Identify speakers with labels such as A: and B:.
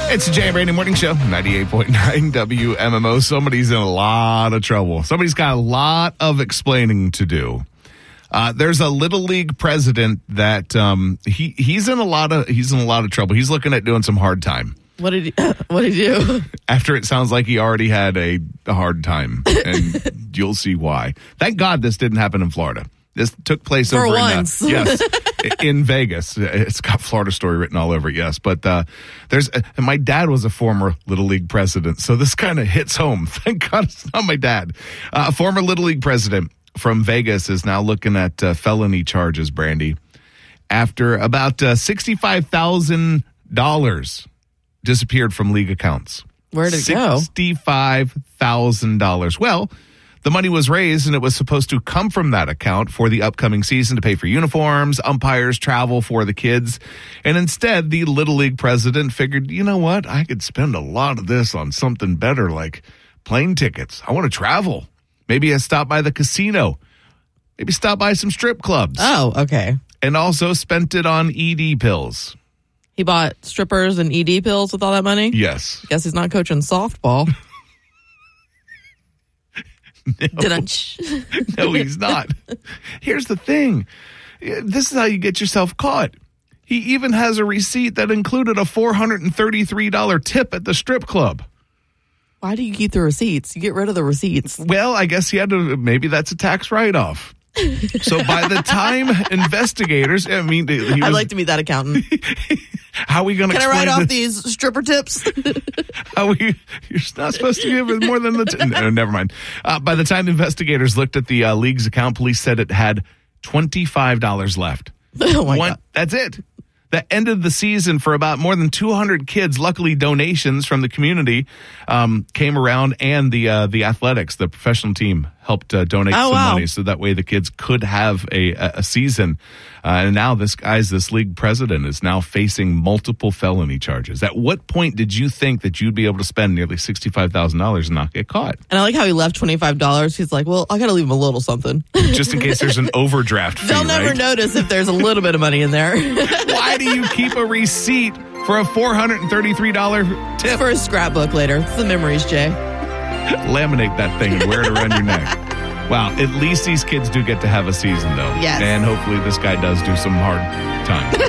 A: It's the Jay and Brandon Morning Show, 98.9 WMMO. Somebody's in a lot of trouble. Somebody's got a lot of explaining to do. There's a Little League president that he's in a lot of trouble. He's looking at doing some hard time.
B: What did he do?
A: After it sounds like he already had a hard time, and you'll see why. Thank God this didn't happen in Florida. This took place over in Vegas. It's got Florida story written all over it, yes. But my dad was a former Little League president, so this kind of hits home. Thank God it's not my dad. A former Little League president from Vegas is now looking at felony charges, Brandy, after about $65,000 disappeared from league accounts.
B: Where did it go?
A: $65,000. Well, the money was raised, and it was supposed to come from that account for the upcoming season to pay for uniforms, umpires, travel for the kids. And instead, the Little League president figured, you know what? I could spend a lot of this on something better, like plane tickets. I want to travel. Maybe I stop by the casino. Maybe stop by some strip clubs.
B: Oh, okay.
A: And also spent it on ED pills.
B: He bought strippers and ED pills with all that money?
A: Yes.
B: Guess he's not coaching softball.
A: No, he's not. Here's the thing. This is how you get yourself caught. He even has a receipt that included a $433 tip at the strip club.
B: Why do you keep the receipts? You get rid of the receipts.
A: Well, I guess he had to. Maybe that's a tax write-off. So by the time investigators,
B: I'd like to meet that accountant.
A: How are we going to?
B: Can I write off these stripper tips?
A: You're not supposed to give it more than the. No, never mind. By the time investigators looked at the league's account, police said it had $25 left.
B: Oh my God.
A: That's it. That ended the season for about more than 200 kids. Luckily, donations from the community came around, and the athletics, the professional team, helped donate some money, so that way the kids could have a season. And now this league president is now facing multiple felony charges. At what point did you think that you'd be able to spend nearly $65,000 and not get caught?
B: And I like how he left $25. He's like, well, I got to leave him a little something.
A: Just in case there's an overdraft fee,
B: They'll never notice if there's a little bit of money in there.
A: Why do you keep a receipt for a $433 tip?
B: For a scrapbook later. It's the memories, Jay.
A: Laminate that thing and wear it around your neck. Wow, at least these kids do get to have a season, though.
B: Yes.
A: And hopefully this guy does do some hard time.